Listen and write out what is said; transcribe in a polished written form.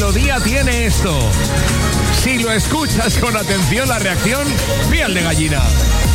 melodía tiene esto? Si lo escuchas con atención, la reacción, piel de gallina.